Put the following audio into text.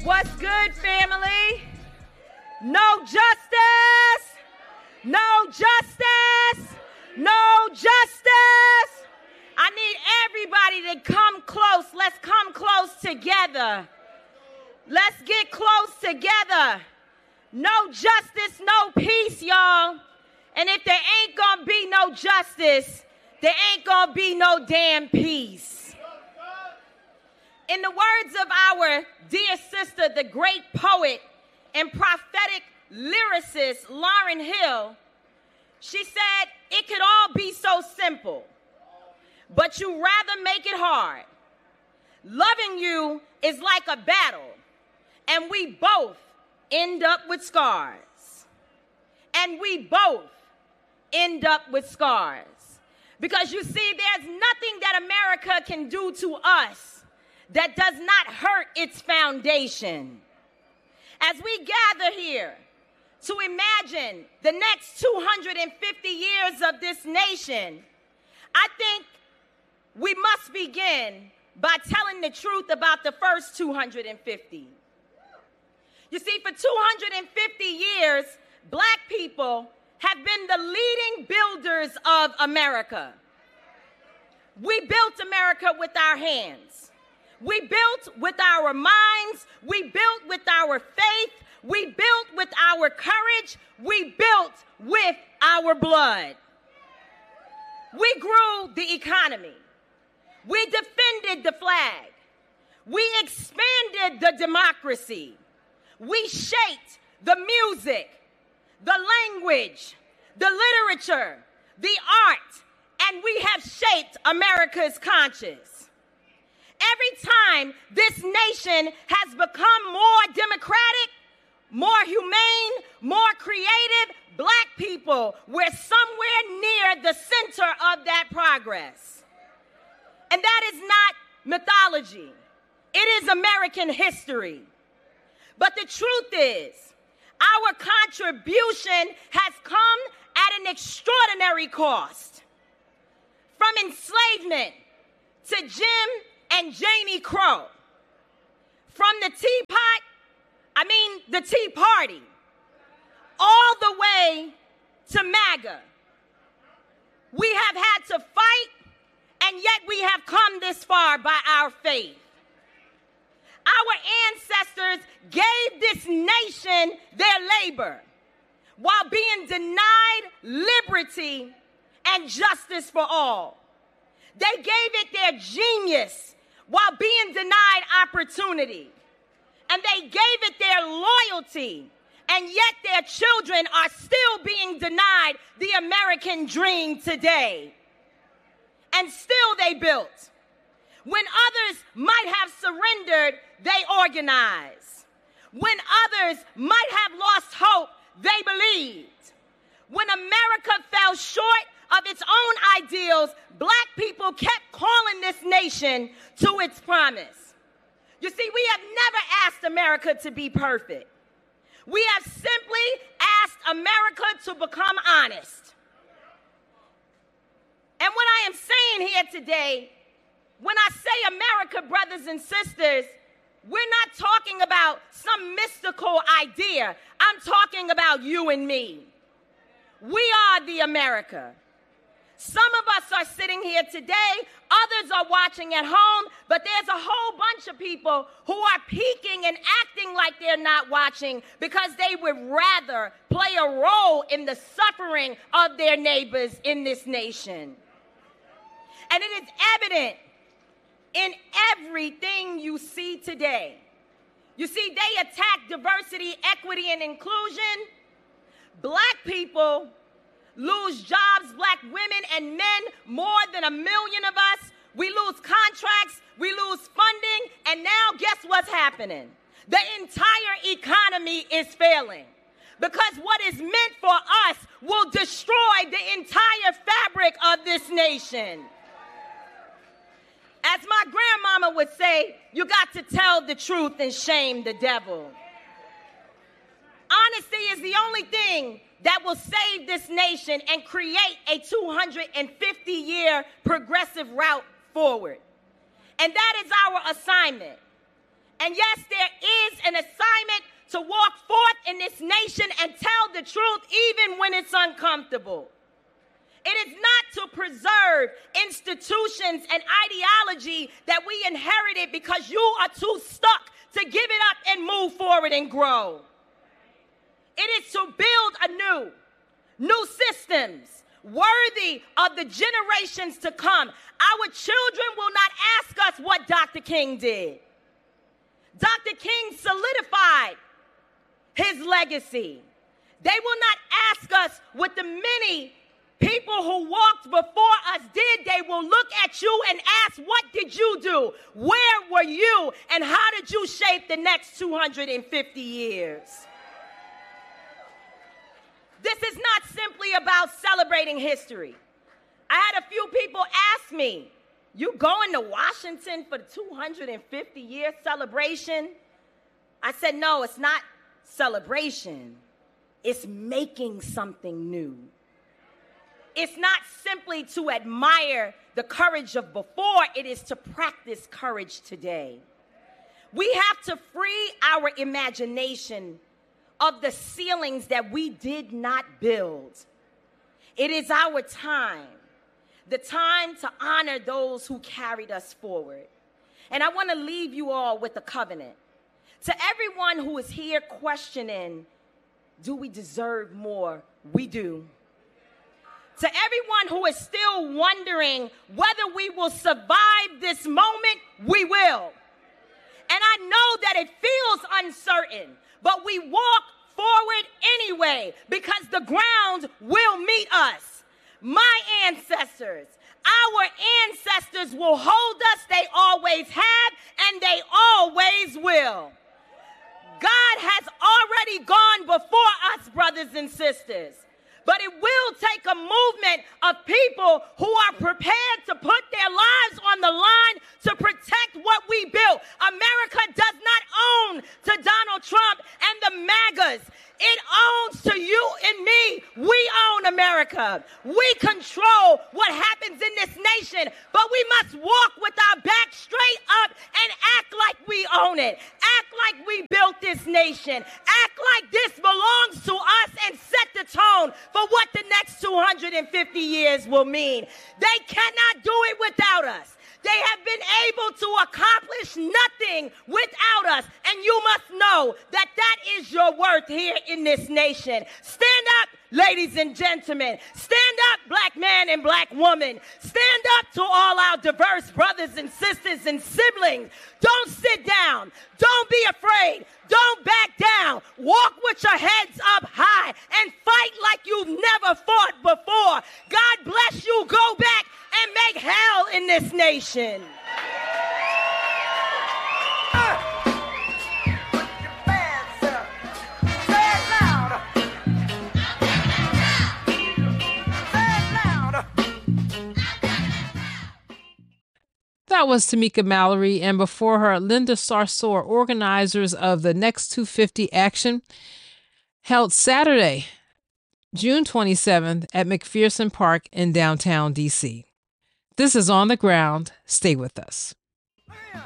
What's good, family? No justice! No justice! No justice! I need everybody to come close. Let's come close together. Let's get close together. No justice, no peace, y'all. And if there ain't gonna be no justice, there ain't gonna be no damn peace. In the words of our dear sister, the great poet and prophetic lyricist, Lauryn Hill, she said, it could all be so simple, but you rather make it hard. Loving you is like a battle, and we both end up with scars. And we both end up with scars. Because you see, there's nothing that America can do to us that does not hurt its foundation. As we gather here to imagine the next 250 years of this nation, I think we must begin by telling the truth about the first 250. You see, for 250 years, Black people have been the leading builders of America. We built America with our hands. We built with our minds. We built with our faith. We built with our courage. We built with our blood. We grew the economy. We defended the flag. We expanded the democracy. We shaped the music, the language, the literature, the art, and we have shaped America's conscience. Every time this nation has become more democratic, more humane, more creative, Black people were somewhere near the center of that progress. And that is not mythology. It is American history. But the truth is, our contribution has come at an extraordinary cost. From enslavement to Jim and Janie Crow. From the Tea Party, all the way to MAGA. We have had to fight, and yet we have come this far by our faith. Our ancestors gave this nation their labor while being denied liberty and justice for all. They gave it their genius while being denied opportunity. And they gave it their loyalty, and yet their children are still being denied the American dream today. And still they built. When others might have surrendered, they organized. When others might have lost hope, they believed. When America fell short of its own ideals, Black people kept calling this nation to its promise. You see, we have never asked America to be perfect. We have simply asked America to become honest. And what I am saying here today, when I say America, brothers and sisters, we're not talking about some mystical idea. I'm talking about you and me. We are the America. Some of us are sitting here today, others are watching at home, but there's a whole bunch of people who are peeking and acting like they're not watching because they would rather play a role in the suffering of their neighbors in this nation. And it is evident in everything you see today. You see, they attack diversity, equity, and inclusion. Black people lose jobs, Black women and men, more than 1 million of us. We lose contracts, we lose funding, and now guess what's happening? The entire economy is failing because what is meant for us will destroy the entire fabric of this nation. As my grandmama would say, you got to tell the truth and shame the devil. Honesty is the only thing that will save this nation and create a 250-year progressive route forward. And that is our assignment. And yes, there is an in this nation and tell the truth even when it's uncomfortable. It is not to preserve institutions and ideology that we inherited because you are too stuck to give it up and move forward and grow. It is to build new systems worthy of the generations to come. Our children will not ask us what Dr. King did. Dr. King solidified his legacy. They will not ask us what the many people who walked before us did. They will look at you and ask, what did you do? Where were you? And how did you shape the next 250 years? This is not simply about celebrating history. I had a few people ask me, you going to Washington for the 250-year celebration? I said, no, it's not celebration. It's making something new. It's not simply to admire the courage of before, it is to practice courage today. We have to free our imagination of the ceilings that we did not build. It is our time, the time to honor those who carried us forward. And I want to leave you all with a covenant. To everyone who is here questioning, do we deserve more? We do. To everyone who is still wondering whether we will survive this moment, we will. And I know that it feels uncertain, but we walk forward anyway because the ground will meet us. My ancestors, our ancestors will hold us. They always have, and they always will. God has already gone before us, brothers and sisters. But it will take a movement of people who are prepared to put their lives on the line to protect what we built. America does not own to Donald Trump and the MAGAs. It owns to you and me. We own America. We control what happens in this nation, but we must walk with our back straight up and act like we own it. Act like we built this nation. Act like this belongs to us and set the tone for what the next 250 years will mean. They cannot do it without us. They have been able to accomplish nothing without us. And you must know that that is your worth here in this nation. Stand up, ladies and gentlemen. Stand up, black man and black woman. Stand up to all our diverse brothers and sisters and siblings. Don't sit down. Don't be afraid. Don't back down. Walk with your heads up high and fight like you've never fought before. God bless you. Go back and make hell in this nation. That was Tamika Mallory, and before her, Linda Sarsour, organizers of the Next 250 Action, held Saturday, June 27th at McPherson Park in downtown D.C. This is On the Ground. Stay with us.